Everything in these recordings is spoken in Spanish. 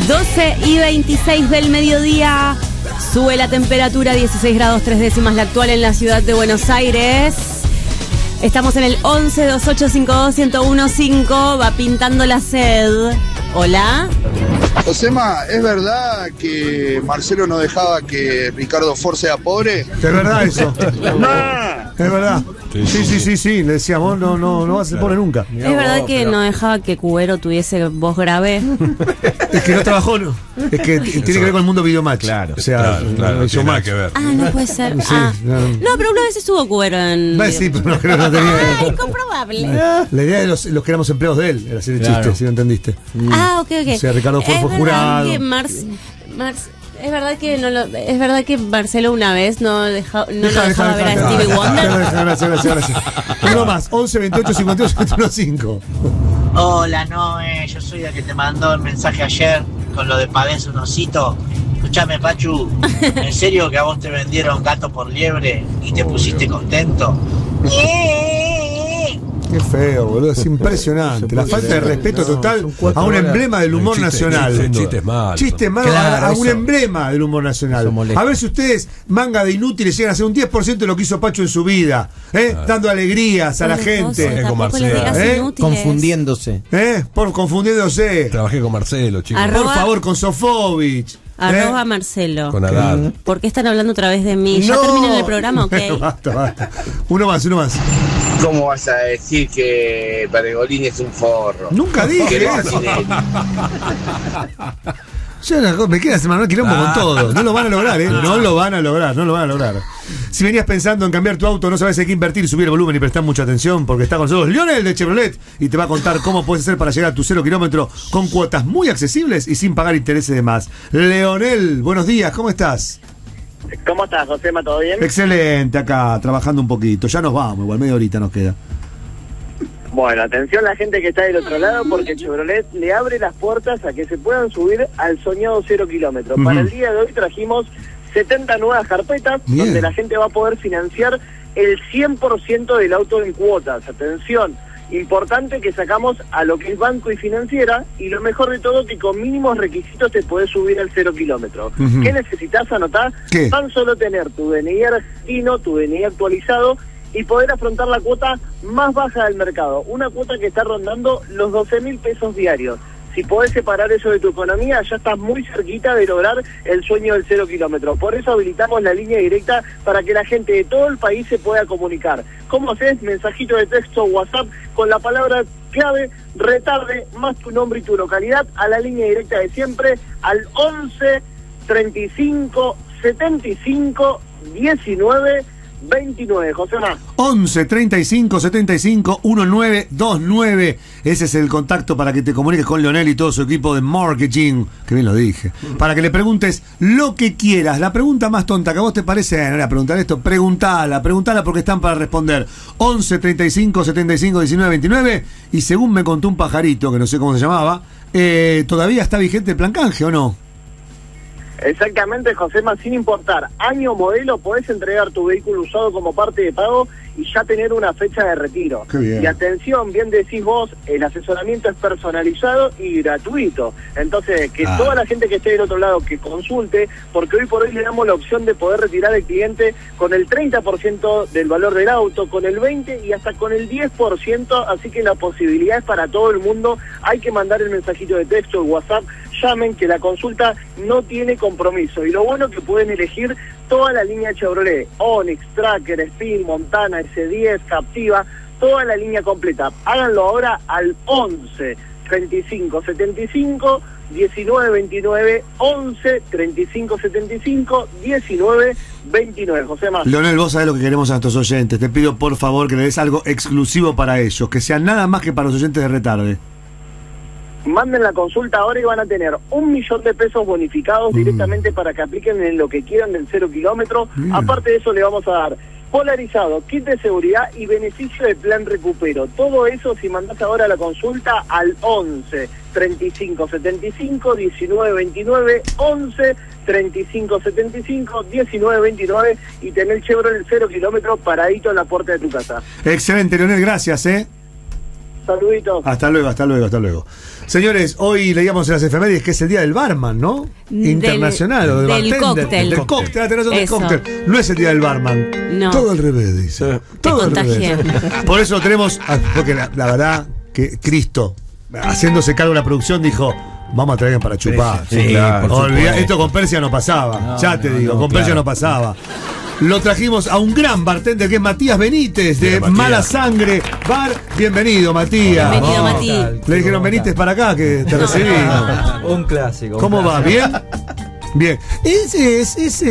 12:26 del mediodía. Sube la temperatura, 16 grados 3 décimas la actual en la ciudad de Buenos Aires. Estamos en el 11 2852 1015. Va pintando la sed. Hola. Josema, ¿es verdad que Marcelo no dejaba que Ricardo Ford sea pobre? Es verdad eso. Es verdad. Sí. Le decíamos, no vas a ser pobre nunca. Es verdad que no dejaba que Cubero tuviese voz grave. Es que no trabajó, no. Es que tiene que ver con el mundo videomatch. Claro, o sea, no tiene nada que ver. No puede ser. Sí, no, pero una vez estuvo Cubero en... Sí, pero no creo que no tenía... incomprobable. La idea de los que éramos empleados de él era hacer el chiste, si no entendiste. Ok. O sea, Ricardo Ford fue jurado. Es verdad que Marcelo una vez no lo dejaba ver a Stevie Wonder. Gracias. Uno más, 11 28 52 715. Hola, Noé, yo soy el que te mandó el mensaje ayer con lo de padece un osito. Escúchame, Pachu, ¿en serio que a vos te vendieron gato por liebre y te pusiste contento? Qué feo, boludo, es impresionante. La falta de respeto total a un emblema del humor nacional. Chiste malo a un emblema del humor nacional. A ver si ustedes, manga de inútiles, llegan a hacer un 10% de lo que hizo Pacho en su vida, dando alegrías a la gente. Con Marcelo. Confundiéndose. Confundiéndose. Trabajé con Marcelo, chicos. Por favor, con Sofovich. @ Marcelo. Con Adán. ¿Por qué están hablando otra vez de mí? ¿Ya terminan el programa? Ok. Basta. Uno más. ¿Cómo vas a decir que Pergolini es un forro? Nunca dije eso. Me queda semana quilombo con todo. No lo van a lograr, No lo van a lograr. Si venías pensando en cambiar tu auto, no sabes en qué invertir, subir el volumen y prestar mucha atención, porque está con nosotros Lionel de Chevrolet y te va a contar cómo puedes hacer para llegar a tu 0 kilómetro con cuotas muy accesibles y sin pagar intereses de más. Leonel, buenos días, ¿cómo estás? ¿Cómo estás, Josema? ¿Todo bien? Excelente, acá trabajando un poquito. Ya nos vamos, igual media horita nos queda. Bueno, atención la gente que está del otro lado, porque Chevrolet le abre las puertas a que se puedan subir al soñado 0 kilómetros. Para el día de hoy trajimos 70 nuevas carpetas, donde la gente va a poder financiar el 100% del auto en cuotas. Atención, importante que sacamos a lo que es banco y financiera, y lo mejor de todo que con mínimos requisitos te podés subir al 0 kilómetros. ¿Qué necesitas anotar? Tan solo tener tu DNI argentino, tu DNI actualizado, y poder afrontar la cuota más baja del mercado, una cuota que está rondando los 12.000 pesos diarios. Si podés separar eso de tu economía, ya estás muy cerquita de lograr el sueño del 0 kilómetro. Por eso habilitamos la línea directa para que la gente de todo el país se pueda comunicar. ¿Cómo haces? Mensajito de texto o WhatsApp con la palabra clave retarde más tu nombre y tu localidad a la línea directa de siempre al 11 35 75 19 29, Josema. 11 35 75 1929. Ese es el contacto para que te comuniques con Leonel y todo su equipo de marketing. Que bien lo dije. Para que le preguntes lo que quieras. La pregunta más tonta que a vos te parece, no era preguntar esto, preguntala porque están para responder. 11 35 75 19 29. Y según me contó un pajarito, que no sé cómo se llamaba, ¿todavía está vigente el plan canje o no? Exactamente, Josema, sin importar año o modelo, podés entregar tu vehículo usado como parte de pago y ya tener una fecha de retiro. Y atención, bien decís vos, el asesoramiento es personalizado y gratuito. Entonces, que toda la gente que esté del otro lado que consulte, porque hoy por hoy le damos la opción de poder retirar al cliente con el 30% del valor del auto, con el 20% y hasta con el 10%, así que la posibilidad es para todo el mundo. Hay que mandar el mensajito de texto, el WhatsApp, llamen, que la consulta no tiene compromiso. Y lo bueno que pueden elegir toda la línea Chevrolet, Onix, Tracker, Spin, Montana, S10, Captiva, toda la línea completa. Háganlo ahora al 11 35 75 19 29, 11 35 75 19 29. Josema. Leonel, vos sabés lo que queremos a nuestros oyentes. Te pido por favor que le des algo exclusivo para ellos, que sea nada más que para los oyentes de Retarde. Manden la consulta ahora y van a tener 1 millón de pesos bonificados directamente para que apliquen en lo que quieran del 0 kilómetro. Aparte de eso le vamos a dar polarizado, kit de seguridad y beneficio de plan recupero. Todo eso si mandás ahora la consulta al 11 35 75 19 29, 11 35 75 19 29 y tener el Chevrolet 0 kilómetro paradito en la puerta de tu casa. Excelente, Leonel, gracias, saluditos. Hasta luego. Señores, hoy leíamos en las efemérides que es el día del barman, ¿no? Internacional, o del bartender. Cóctel. Del cóctel, tenés razón, del Eso. cóctel. No es el día del barman. No. Todo al revés, dice. Todo al contagié. revés. Por eso lo tenemos, porque la verdad que Cristo, haciéndose cargo de la producción, dijo: vamos a traer para chupar. Sí, claro, por supuesto. Esto con Persia no pasaba. No, ya te digo, no, con Persia claro. no pasaba. Lo trajimos a un gran bartender que es Matías Benítez, de Bien, Matías. Mala Sangre Bar. Bienvenido, Matías. Bienvenido, No, Mati. tal. Le dijeron: veniste para acá, que te recibimos. Un clásico. ¿Cómo va? ¿Bien? Bien. ¿Es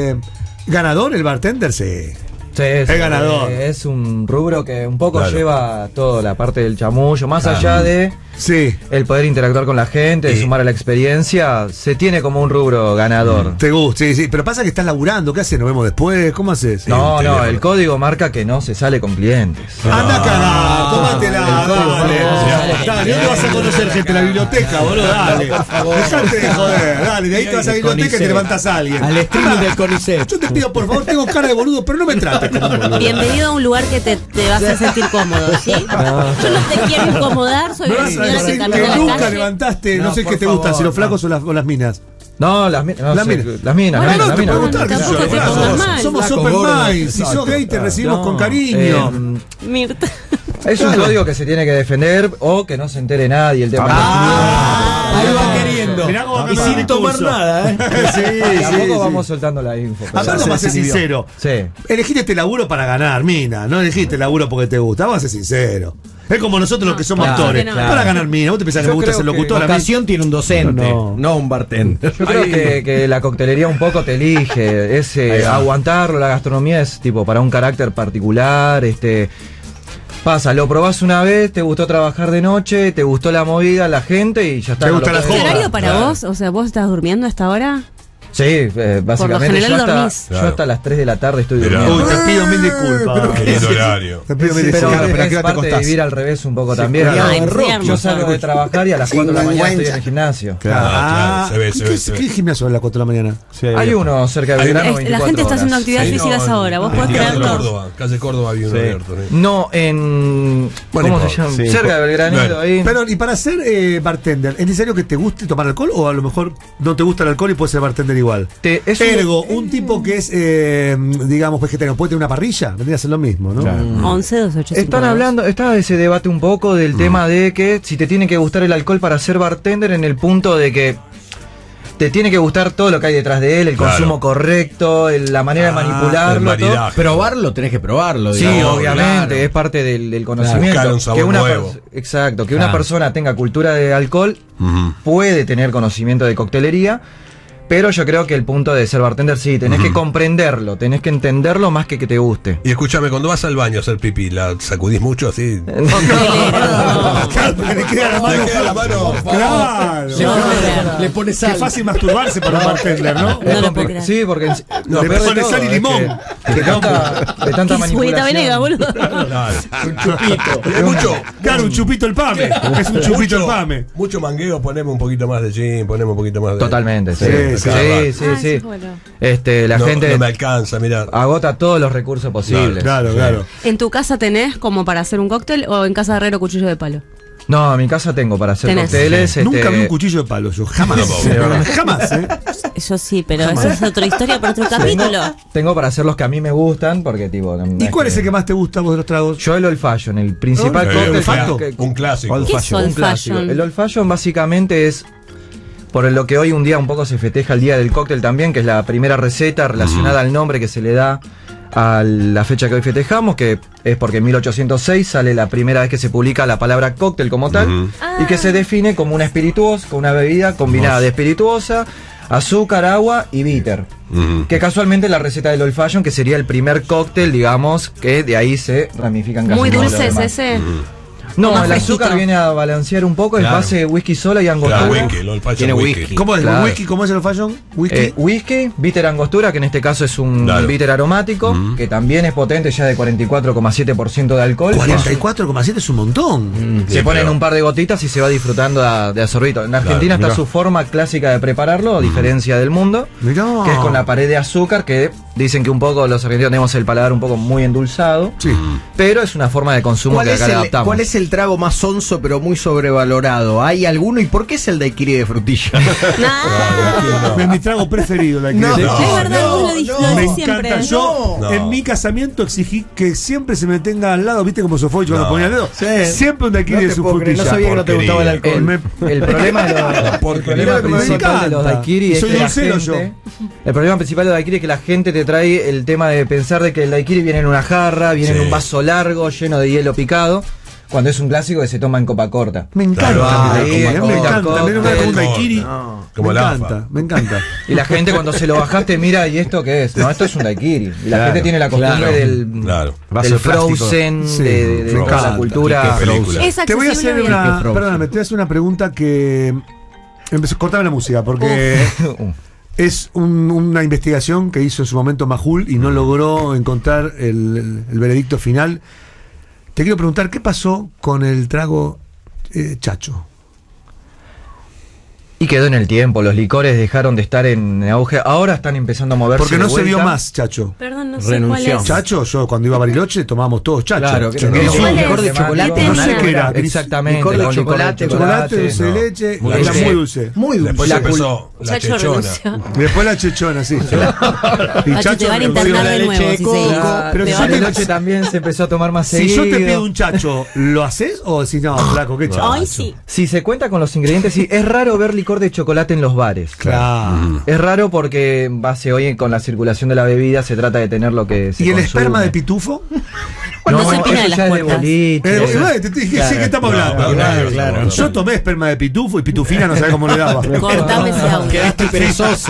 ganador el bartender? Sí. Sí, Es ganador. Es un rubro que un poco Claro. lleva toda la parte del chamullo, más allá de Sí. el poder interactuar con la gente, de sumar a la experiencia, se tiene como un rubro ganador. Te gusta, sí. Pero pasa que estás laburando. ¿Qué haces? ¿Nos vemos después? ¿Cómo haces? No, teléfono. el código marca que no se sale con clientes. Anda a cagar, tomátela, El código dale. marca. Dale, ¿dónde vas a conocer gente? En la biblioteca, boludo, dale. Dejate de joder, dale. De ahí te vas a la biblioteca y te levantas a alguien. Al streaming del CONICET. Yo te pido, por favor, tengo cara de boludo, pero no me trates como un boludo. Bienvenido a un lugar que te vas a sentir cómodo, ¿sí? Yo no te quiero incomodar, soy Me una vas a señora que decir camina que en la nunca calle. levantaste, no No, sé por qué te gustan, favor, si los flacos no. o las minas. No, las minas. Las minas. Las minas. Bueno, no, las te minas. puede gustar, qué sé yo, Tampoco te flacos. pongas mal. Somos Flaco, open gordo, mind, si sos exacto, gay te claro. recibimos No, con cariño. Mirta. Es un código que se tiene que defender o que no se entere nadie. El tema Ahí va queriendo. Mirá cómo Y cambió sin el tomar discurso. nada, ¿eh? Sí, Tampoco sí, vamos sí. soltando la info. pero- Aparte, vamos a ser sinceros. Sí. Elegiste este laburo para ganar, mina. No elegiste el laburo porque te gusta. Vamos a ser sinceros. Es como nosotros los que somos claro, actores. que no. Para ganar, mina. ¿Vos te pensás que Yo me gusta creo ser que locutor? A mí? Vocación tiene un docente, No. no un bartender. Yo creo que la coctelería un poco te elige, es aguantarlo, la gastronomía es tipo para un carácter particular, pasa, lo probás una vez, te gustó trabajar de noche, te gustó la movida, la gente y ya está. Te no gusta lo la podés- ¿Es joda. horario para vos? O sea, ¿vos estás durmiendo a esta hora? Sí, básicamente general yo hasta, dormís. yo hasta las 3 de la tarde estoy Mirá. durmiendo. Uy, te pido mil disculpas. Qué lindo horario. Te pido mil Pero disculpas. es, ¿a qué hora te parte de acostás? vivir al revés un poco también. claro. Ah, Yo infierno. salgo de trabajar y a las 4 de la mañana estoy en el gimnasio. Claro, se ve, se ¿qué- ve, se ve. ¿Qué gimnasio a las 4 de la mañana? Hay uno cerca de Hay uno. Belgrano, La gente está haciendo actividades Sí, físicas no, ahora, ¿vos en podés Teatro creerlo? Córdoba, calle Córdoba había uno abierto. ¿sí? No, en... Bueno, ¿Cómo no, se llama? sí, cerca de Belgranito, bueno. ahí. Pero, y para ser bartender, ¿es necesario que te guste tomar alcohol o a lo mejor no te gusta el alcohol y puedes ser bartender igual? Es Ergo, un tipo que es, digamos, vegetariano, ¿puede tener una parrilla? Vendría a ser lo mismo, ¿no? 11 28 Están hablando, está ese debate un poco del tema de que si te tiene que gustar el alcohol para ser bartender, en el punto de que te tiene que gustar todo lo que hay detrás de él, el Claro. consumo correcto, la manera de El manipularlo. todo. maridaje. Probarlo, tenés que probarlo. Sí, digamos, obviamente, claro. es parte del conocimiento. Buscar un sabor que una nuevo. exacto, que Claro. una persona tenga cultura de alcohol Ujú. puede tener conocimiento de coctelería, pero yo creo que el punto de ser bartender sí, tenés que comprenderlo, tenés que entenderlo más que te guste. Y escúchame, cuando vas al baño a hacer pipí, ¿la sacudís mucho así? Claro, porque le queda la mano. Le queda la mano. Claro. Le pones Qué sal. fácil masturbarse para un bartender, ¿no? No lo puedo creer. Sí, porque No, le pones sal y limón. de tanta ¿Qué juguita manipulación. venega, boludo? Un chupito. Hay mucho. Claro, un chupito el pame. Es un chupito el pame. Mucho mangueo, ponemos un poquito más de gin, ponemos un poquito más de. Totalmente, sí. Sí, Sí, sí. sí, Ah, sí. eso es bueno. La no, gente no me alcanza, mira. agota todos los recursos posibles. Claro, claro. ¿En tu casa tenés como para hacer un cóctel o en casa de herrero cuchillo de palo? No, en mi casa tengo para hacer Tenés. cócteles. Nunca vi un cuchillo de palo, yo jamás. Jamás, ¿eh? Yo sí, pero eso es otra historia para otro capítulo. Tengo para hacer los que a mí me gustan, porque tipo... no ¿Y cuál es el que más te gusta vos de los tragos? Yo el old fashion, el principal Old cóctel fashion. Un clásico. Old ¿Qué es fashion, old un clásico. fashion? El old fashion básicamente es por lo que hoy un día un poco se festeja el día del cóctel también, que es la primera receta relacionada al nombre que se le da a la fecha que hoy festejamos, que es porque en 1806 sale la primera vez que se publica la palabra cóctel como tal, y que se define como una espirituosa, como una bebida combinada de espirituosa, azúcar, agua y bitter. Que casualmente la receta del old fashion, que sería el primer cóctel, digamos, que de ahí se ramifican casi Muy todos los dulce es demás. ese. No, Más el azúcar fresquito. viene a balancear un poco, Claro. es base de whisky sola y angostura. Claro, whisky, el old fashion Tiene whisky. whisky. ¿Cómo es Claro. el whisky? ¿Cómo es el fashion? ¿Whisky? Whisky, bitter angostura, que en este caso es un Claro. bitter aromático, que también es potente, ya de 44,7% de alcohol. 44,7 es un montón. Se ponen un par de gotitas y se va disfrutando de a sorbito. En Argentina está mirá. su forma clásica de prepararlo, a diferencia del mundo, Mirá. que es con la pared de azúcar, que Dicen que un poco los argentinos tenemos el paladar un poco muy endulzado, Sí. pero es una forma de consumo que acá le adaptamos. ¿Cuál es el trago más sonso pero muy sobrevalorado? ¿Hay alguno? ¿Y por qué es el daiquiri de frutilla? Es mi trago preferido. La No, que- Es verdad, vos lo Me decís siempre. encanta. Yo No. en mi casamiento exigí que siempre se me tenga al lado, ¿viste como Sofovich cuando No. ponía el dedo? Sí. Siempre un daiquiri No de te su puedo creer, frutilla. no sabía que no te gustaba el alcohol. El problema, de los- el porquería. problema Me principal de los encanta. daiquiri es Soy que la dulcero gente, el problema principal de los daiquiri es que la gente te trae el tema de pensar de que el daiquiri viene en una jarra, viene en Sí. un vaso largo, lleno de hielo picado, cuando es un clásico que se toma en copa corta. Me encanta. Claro, me ahí, encanta. como Me encanta. cóctel. También me un daiquiri. No. Como me la encanta, AFA. me encanta. Y la gente cuando se lo bajaste mira, ¿y esto qué es? No, esto es un daiquiri. Y la Claro, gente tiene la costumbre claro. del, Claro. Vaso del de plástico. Frozen, Sí, de me toda la encanta. cultura. Qué película. Es Te voy a accesible hacer bien. una. Frozen. Perdóname, te voy a hacer una pregunta que. Cortame la música, porque es una investigación que hizo en su momento Majul y no logró encontrar el veredicto final. Te quiero preguntar, ¿qué pasó con el trago chacho? Y quedó en el tiempo, los licores dejaron de estar en auge, ahora están empezando a moverse. Porque de no se vio vuelta. más chacho. Perdón, no sé Renunció. cuál es. Chacho, yo cuando iba a Bariloche tomábamos todos chacho. Claro, que Yo tenía no un sé. ¿Cuál licor es? de chocolate. No sé qué era. Exactamente. Licor de con chocolate, Chocolate, dulce de No. leche, Muy era dulce. muy dulce. Muy dulce. Después La empezó la Chacho chechona. renunció. Y después la chechona, sí. Y Pachu, te van a renunció. internar de leche nuevo de si coco. seguís. Claro, Pero Te si van yo a- te- Bariloche también se empezó a tomar más Si seguido. yo te pido un chacho, ¿lo haces o decís no, flaco, qué chacho? Ay, sí. Si se cuenta con los ingredientes, sí, es raro ver licor de chocolate en los bares. Claro. Es raro porque en base hoy con la circulación de la bebida se trata de tener lo que se ¿Y el consume. esperma de pitufo? No se opina eso de las ya es de puertas. boliche. Te dije, sí, ¿qué estamos hablando? claro. Yo tomé esperma de pitufo y pitufina no sabe cómo le daba. Cortame ese audio. Quedaste perezoso.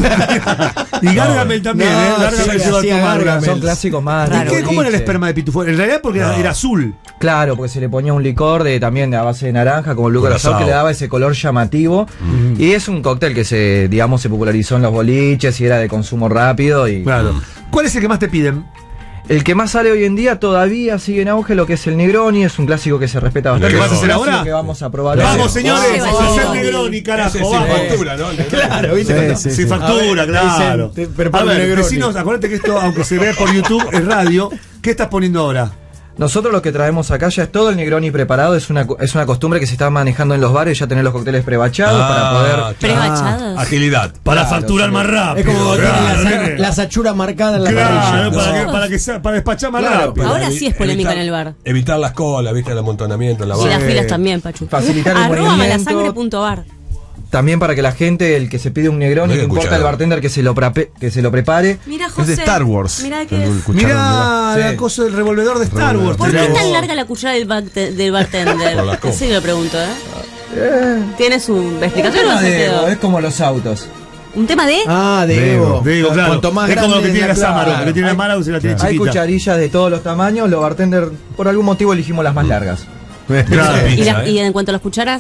Y Gargamel también, No, ¿eh? Gargamel sí, llegó a hacía tomar. Gargamel. Son clásicos más. ¿Y de qué? ¿Cómo era el boliche. esperma de pitufo? En realidad porque era azul. Claro, porque se le ponía un licor también a base de naranja, como el Lucas que le daba ese color llamativo. Y es un cóctel que se popularizó en los boliches y era de consumo rápido. Y Claro. ¿Cuál es el que más te piden? el que más sale hoy en día todavía sigue en auge lo que es el Negroni, es un clásico que se respeta bastante. ¿Qué vas a hacer Es un clásico ahora? que vamos a probar. Vamos, ahora. señores, Sí, a hacer vamos. Negroni, carajo. Ese sin Vamos. factura, ¿no? Claro, ¿viste? Sí, sin factura, A ver, claro. dicen, prepara A un ver, Negroni. vecinos, acuérdate que esto, aunque se ve por YouTube, es radio. ¿Qué estás poniendo ahora? Nosotros lo que traemos acá ya es todo el Negroni preparado, es una costumbre que se está manejando en los bares, ya tener los cócteles prebachados para poder... Prebachados. Agilidad. Para Claro, facturar sí. más rápido. Es como Claro, tiene nene. la sachura marcada en la Claro, parrilla. para despachar más Claro, rápido. Ahora sí es polémica en el bar. Evitar las colas, viste, el amontonamiento en la Y barra. las filas también, Pachu. Facilitar el Arroba movimiento. malasangre.bar. También para que la gente, el que se pide un Negroni, No no hay importa cuchara. el bartender que se lo prepare. Mira, José. Es de Star Wars. Mira qué es. Mirá Sí. la cosa del revolvedor de Star Wars. ¿Por qué Mirá tan vos. larga la cuchara del bartender? Por las copas. Sí, lo pregunto, ¿eh? ¿Tiene su explicación o no se quedó? Es como los autos. ¿Un tema de? Ah, de Evo. Digo, claro. Cuanto más es como lo que grande tiene es la Samaro, claro. que tiene la Mara se la tiene Hay chiquita. cucharillas de todos los tamaños, los bartender por algún motivo elegimos las más largas. Claro. ¿Y, Pizza, y en cuanto a las cucharas?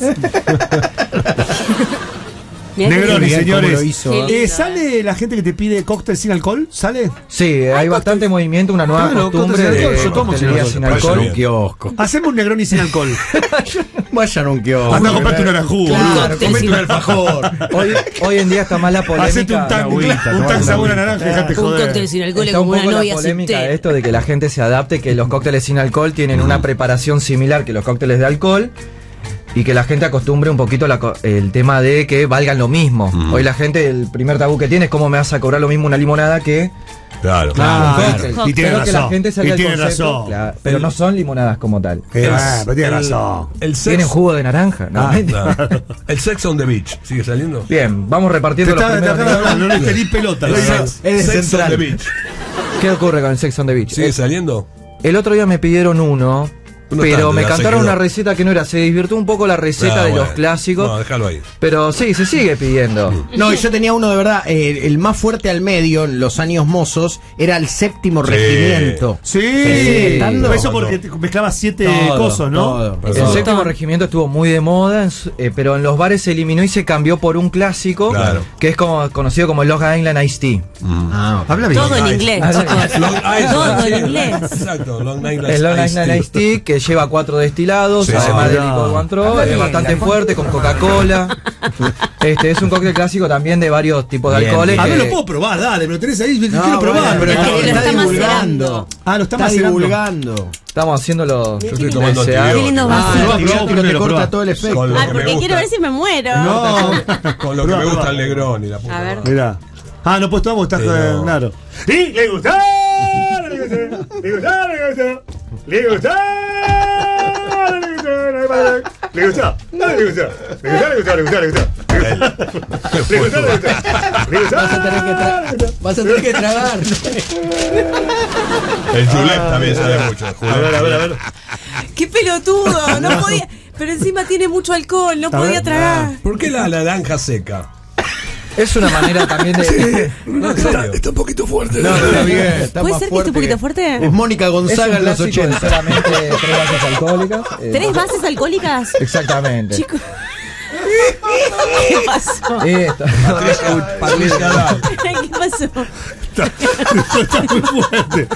Mirá qué Negroni, bien cómo señores. lo hizo. Qué lindo, ¿Sale la gente que te pide cóctel sin alcohol? ¿Sale? Sí, hay bastante movimiento, una nueva Claro, costumbre cóctel sin de alcohol, yo tomo coctelería sin sin alcohol. alcohol. Vayan Un kiosco. Hacemos un Negroni sin alcohol. Vayan a un kiosco. Anda a comprarte un naranjú. Claro, cóctel comete sin un alfajor. Hoy en día está más la Hacete un polémica. tan, un tan sabor a naranja, dejate Un joder. cóctel sin alcohol es Está un como una poco la novia sin polémica de té. esto de que la gente se adapte, que los cócteles sin alcohol tienen una preparación similar que los cócteles de alcohol y que la gente acostumbre un poquito el tema de que valgan lo mismo. Hoy la gente, el primer tabú que tiene es cómo me vas a cobrar lo mismo una limonada que Claro. Ah, un claro. cóctel. Y tiene Pero que la razón. gente saque Y el tiene concepto, razón. claro, pero no son limonadas como tal. Pero tiene razón. El Tienen sex, jugo de naranja. ¿no? Claro. El Sex on the Beach, ¿sigue saliendo? Bien, vamos Te repartiendo los acabas de primeros. hablar, no le pedí pelota. El la verdad. Sex, es de Sex on Central. the Beach. ¿Qué ocurre con el Sex on the Beach? ¿Sigue saliendo? El otro día me pidieron uno, Uno pero tanto, me ya cantaron se quedó. una receta que no era. Se desvirtuó un poco la receta de los Bueno. clásicos. No, déjalo ahí. Pero sí, se sigue pidiendo. No, y yo tenía uno de verdad, el más fuerte al medio en los años mozos era el séptimo Sí. regimiento. Sí, estando. eso porque te mezclabas 7 Todo, cosos, ¿no? todo. El Perdón. séptimo regimiento estuvo muy de moda, pero en los bares se eliminó y se cambió por un clásico Claro. que es como conocido como Long Island Iced Tea. Ah, Habla bien. Todo en inglés, chicos. Long Island, Todo sí. en inglés. Exacto, Long Island. El Long Iced Island Tea. Iced Tea, que que lleva 4 destilados, Sí, además sí. del licor Cointreau, es bastante fuerte, con Coca-Cola. Es un cóctel clásico también de varios tipos de Bien, alcoholes. A ver, que- lo puedo probar, dale, me lo tenés ahí, No, quiero probar. bueno, pero lo está macerando. Ah, lo está Está macerando. divulgando. Estamos haciendo Yo estoy tomando ese Qué lindos antibióticos. vasitos. probá, Antibiótico te primero, corta probá. todo el efecto. Con lo Ay, que me porque gusta. quiero ver si me muero. No. Con lo que me gusta el Negroni, la puta A ver. madre. Mirá. Ah, no, pues tú estás Sí, no. claro. Y le gustó, le gustó, le gustó, le gustó, le gustó, le gustó, le gustó, le gustó, le gustó, le gustó. Vas a tener que tragar. El Julep también sale mucho. A ver, a ver, a ver. Qué pelotudo. No podía. Pero encima tiene mucho alcohol. No podía tragar. ¿Por qué la naranja seca? Es una manera también de. No, en serio. Está un poquito fuerte. No, está bien. Está ¿Puede más ser que esté un poquito fuerte? Es Mónica Es un Gonzaga en los clásico de 80. solamente 3 bases alcohólicas. 3 bases alcohólicas. Exactamente. Chicos. ¿Qué pasó? Patricia Dal. ¿Qué pasó? Está muy fuerte.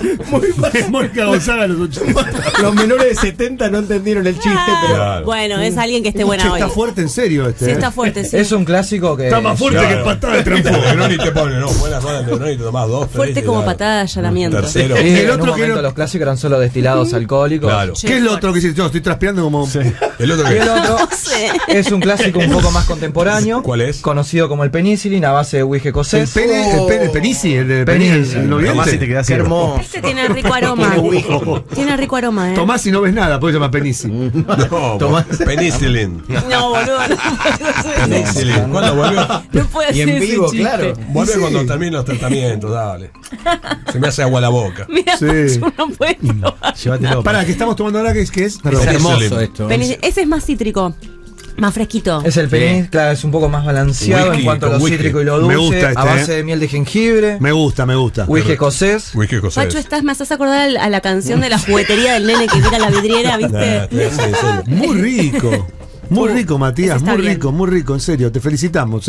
Es Mónica Gonzaga de los 80. Los menores de 70 no entendieron el chiste, pero. Claro. Bueno, es alguien que esté Che, buena hoy. está fuerte en serio este. Sí, está fuerte, sí. Es un clásico que. Está más fuerte Claro. que patada de El trampo. Negroni te pone, no, buenas horas de Negroni, te tomás 2, 3. Fuerte como patada de allanamiento. Tercero. Y El en otro un que momento no- los clásicos eran solo destilados alcohólicos. Claro. ¿Qué es lo otro que dices? Yo estoy transpirando como. El otro Y que el otro No sé. es un clásico un poco más contemporáneo. ¿Cuál es? Conocido como el penicillin a base de whisky El escocés. pene, el penisi, el de Penisi. el noviente. Tomás y te quedás Qué ciego. hermoso. Este tiene rico aroma. Tiene rico aroma, ¿eh? Tomás y no ves nada, pues se llama penisi. No, Tomás. Penicillin. No, boludo. No puedo hacer ese Penicillin. ¿Cuándo volvió? No puedo Y hacer en ese vivo, chiste. claro. Vuelve cuando terminen los tratamientos, dale. Se me hace agua la boca. Mira, Sí. yo no puedo probar. Llévatelo. Para, que estamos tomando ahora, que es? Es Penicillin. hermoso esto. Ese es más cítrico. Más fresquito. Es el penis, claro, es un poco más balanceado Whisky, en cuanto a lo con whisky. cítrico y lo Me dulce. gusta este, a base de miel de jengibre, Me gusta, me gusta. whisky escocés. Whisky escocés. Pacho, me haces acordar a la canción de la juguetería del nene que mira la vidriera, Nah, ¿viste? te voy a decir en serio. Muy rico. Muy rico, Matías, ese está muy bien. rico, muy rico, en serio, te felicitamos.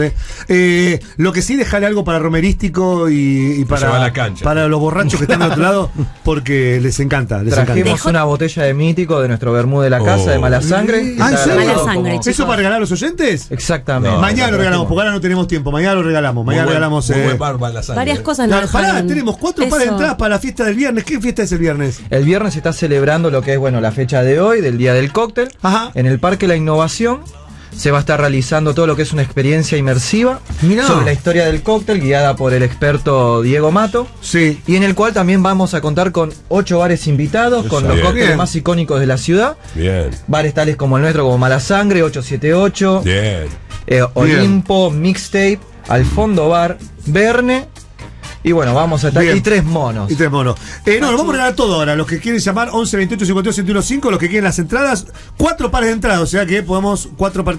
Lo que sí, dejale algo para romerístico y lleva a para, la cancha. para los borrachos que están del otro lado, porque les encanta, les encanta. Trajimos una botella de mítico de nuestro vermú de la casa, de mala sangre. que Ah, ¿en está serio? grabado Mala sangre, como- chicos. ¿Eso para regalar a los oyentes? Exactamente. No, Mañana lo regalamos, porque ahora no tenemos tiempo, mañana lo regalamos, mañana Muy buen- regalamos... muy buen bar, la sangre. Varias cosas nos Claro, pará, dejaron. tenemos 4 pares de Eso. entradas para la fiesta del viernes. ¿Qué fiesta es el viernes? El viernes se está celebrando lo que es, bueno, la fecha de hoy, del Día del Cóctel. Ajá. En el Parque La Innovación se va a estar realizando todo lo que es una experiencia inmersiva Mirá. sobre la historia del cóctel, guiada por el experto Diego Mato. Sí. Y en el cual también vamos a contar con 8 bares invitados, con los Bien. cócteles Bien. más icónicos de la ciudad. Bien, Bares tales como el nuestro, como Mala Sangre, 878, bien. Olimpo, Mixtape, Al Fondo Bar, Verne. Y bueno, vamos a estar. Bien. Y 3 monos. Y tres monos. No, nos vamos a regalar todo ahora. Los que quieren llamar 11 28 52 1015, los que quieren las entradas, 4 pares de entradas, o sea que podemos,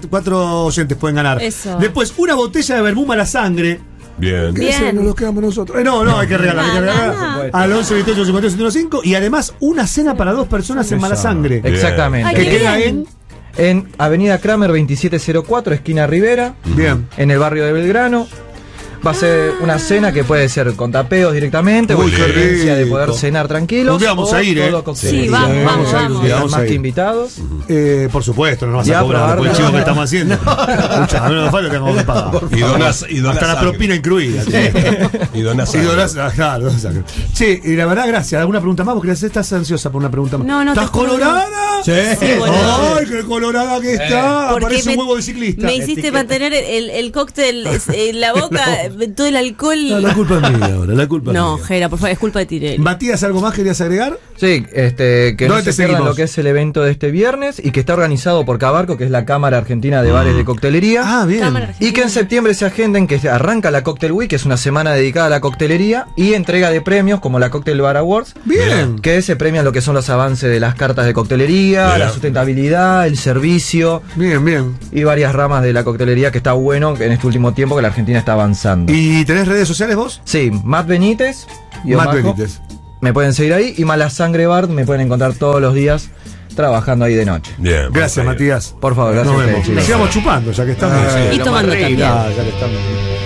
4 oyentes pueden ganar. Eso. Después, una botella de vermú Mala Sangre. Bien. Bien. Ese nos lo quedamos nosotros. No, hay que regalar, hay que regalar. Al 11 28 52 1015 y además una cena para 2 personas en Mala Sangre. Exactamente. Ay, Que qué queda bien. En Avenida Kramer 2704, esquina Rivera, Bien. en el barrio de Belgrano. Va a ser una cena que puede ser con tapeos directamente, o Uy, qué experiencia de poder rico. cenar tranquilos. Un día vamos o a ir, todo coctelería. Sí, vamos, vamos, a ir, vamos. un día, vamos Más a que ir. invitados. Por supuesto, no nos vas Ya a cobrar probar, por el no. chivo que estamos haciendo. Escucha, a mí no nos falta que tenemos que pagar. Y donas Hasta la sangre. propina incluida. Y donas Y sangre. claro, donas sangre. Che, y la verdad, gracias. ¿Alguna pregunta más? Porque estás ansiosa por una pregunta más. No, no, ¿Estás te juro que no. colorada? Sí. boludo. ¡Ay, qué colorada que está! Porque Parece un huevo de ciclista. me hiciste mantener el cóctel en la boca, todo el alcohol. No, la culpa es mía ahora, la culpa No, es mía. Jera, por favor, es culpa de Tirel. Matías, ¿algo más querías agregar? Sí, que no ¿Dónde se te pierdan seguimos? lo que es el evento de este viernes y que está organizado por Cabarco, que es la Cámara Argentina de Bares de Coctelería. Ah, bien. Cámara Y que en septiembre se agenden, que arranca la Cocktail Week, que es una semana dedicada a la coctelería, y entrega de premios como la Cocktail Bar Awards, Bien. que se premian lo que son los avances de las cartas de coctelería, Bien. la sustentabilidad, el servicio Bien, bien. y varias ramas de la coctelería, que está bueno en este último tiempo que la Argentina está avanzando. ¿Y tenés redes sociales vos? Sí, Matt Benítez. Matt Omajo, Benítez. me pueden seguir ahí, y Mala Sangre Bar me pueden encontrar todos los días trabajando ahí de noche. Bien. Gracias, vamos a ir. Matías. Por favor, gracias Nos a vemos. ustedes, chicos. Sigamos chupando, ya que estamos. Y tomando también. Ya que estamos.